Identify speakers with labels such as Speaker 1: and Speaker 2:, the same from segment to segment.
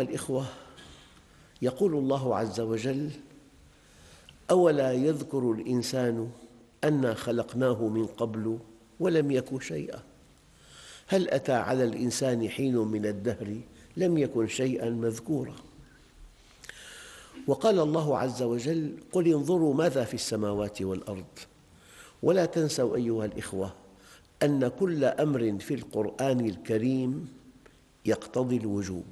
Speaker 1: الإخوة، يقول الله عز وجل: أولا يذكر الإنسان أنا خلقناه من قبل ولم يك شيئا. هل أتى على الإنسان حين من الدهر لم يكن شيئا مذكورا. وقال الله عز وجل: قل انظروا ماذا في السماوات والأرض ولا تنسوا أيها الإخوة أن كل أمر في القرآن الكريم يقتضي الوجوب.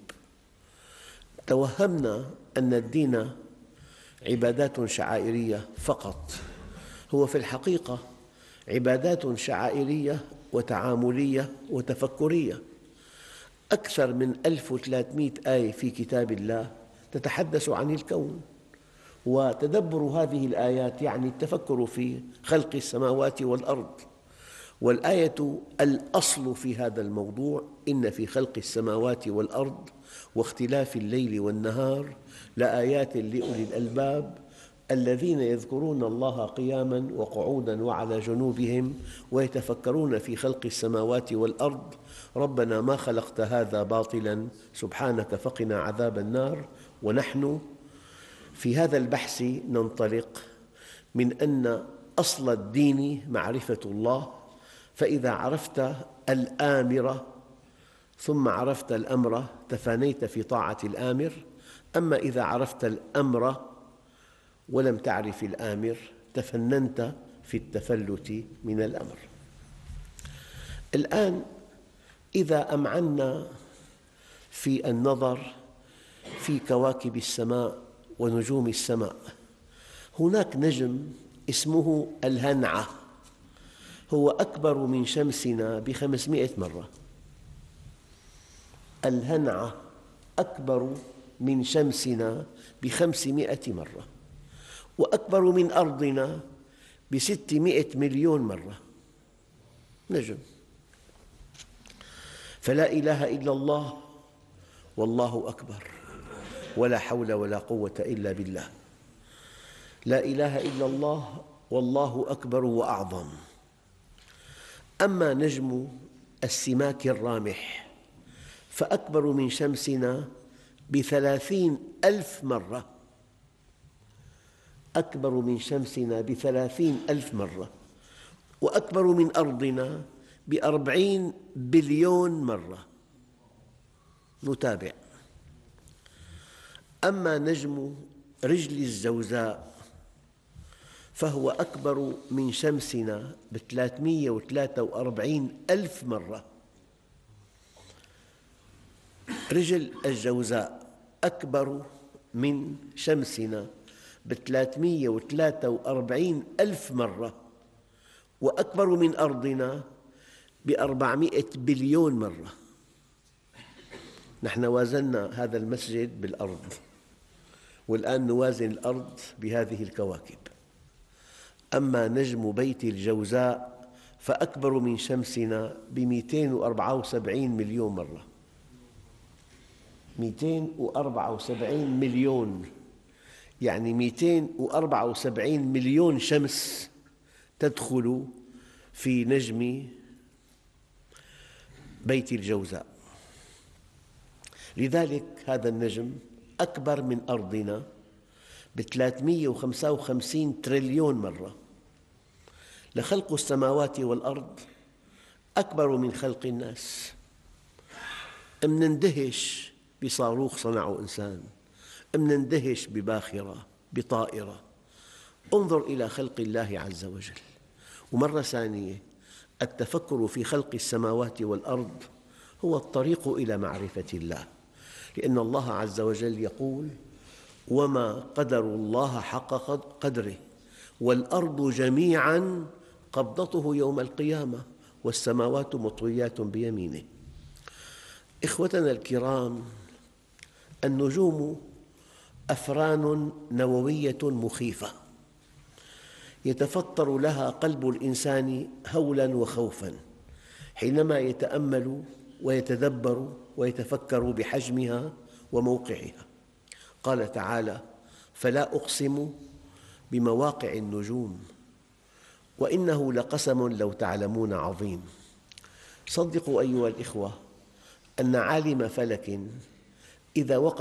Speaker 1: توهمنا أن الدين عبادات شعائرية فقط، هو في الحقيقة عبادات شعائرية وتعاملية وتفكرية. أكثر من 1300 آية في كتاب الله تتحدث عن الكون، وتدبر هذه الآيات يعني التفكر في خلق السماوات والأرض. والآية الأصل في هذا الموضوع: إن في خلق السماوات والأرض واختلاف الليل والنهار لآيات لأولي الألباب الذين يذكرون الله قياماً وقعوداً وعلى جنوبهم ويتفكرون في خلق السماوات والأرض ربنا ما خلقت هذا باطلاً سبحانك فقنا عذاب النار. ونحن في هذا البحث ننطلق من أن أصل الدين معرفة الله، فإذا عرفت الآمر ثم عرفت الأمر تفانيت في طاعة الآمر. أما إذا عرفت الأمر ولم تعرف الآمر تفننت في التفلت من الأمر. الآن إذا أمعنا في النظر في كواكب السماء ونجوم السماء، هناك نجم اسمه الهنعة، هو أكبر من شمسنا ب500 مرة. الهنعة أكبر من شمسنا ب500 مرة، وأكبر من أرضنا ب600 مليون مرة. نجم. فلا إله إلا الله والله أكبر ولا حول ولا قوة إلا بالله. لا إله إلا الله والله أكبر وأعظم. أما نجم السماك الرامح فأكبر من شمسنا ب30,000 مرة، أكبر من شمسنا ب30,000 مرة، وأكبر من أرضنا ب40 بليون مرة. نتابع. أما نجم رجل الجوزاء فهو أكبر من شمسنا ب343,000 مرة. رجل الجوزاء أكبر من شمسنا ب343,000 مرة، وأكبر من أرضنا ب400 بليون مرة. نحن وازنا هذا المسجد بالأرض، والآن نوازن الأرض بهذه الكواكب. أما نجم بيت الجوزاء فأكبر من شمسنا ب274 مليون مرة. 274 مليون، يعني 274 مليون شمس تدخل في نجم بيت الجوزاء. لذلك هذا النجم أكبر من أرضنا ب355 تريليون مرة. لخلق السماوات والأرض أكبر من خلق الناس. مندهش بصاروخ صنعه إنسان، مندهش بباخرة، بطائرة. انظر إلى خلق الله عز وجل. ومرة ثانية، التفكر في خلق السماوات والأرض هو الطريق إلى معرفة الله، لأن الله عز وجل يقول: وما قدروا الله حق قدره والأرض جميعاً قبضته يوم القيامة والسماوات مطويات بيمينه. إخوتنا الكرام، النجوم أفران نووية مخيفة يتفطر لها قلب الإنسان هولاً وخوفاً حينما يتأمل ويتدبر ويتفكر بحجمها وموقعها. قال تعالى: فلا أقسم بمواقع النجوم وإنه لقسم لو تعلمون عظيم. صدقوا أيها الإخوة أن عالم فلك إذا وقف